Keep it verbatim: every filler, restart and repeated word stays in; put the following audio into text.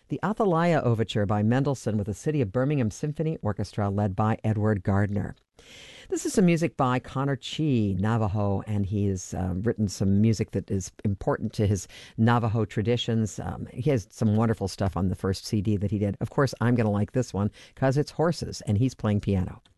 the Athalaya Overture by Mendelssohn with the City of Birmingham Symphony Orchestra led by Edward Gardner. This is some music by Connor Chi, Navajo, and he has um, written some music that is important to his Navajo traditions. Um, he has some wonderful stuff on the first C D that he did. Of course, I'm going to like this one because it's horses, and he's playing piano.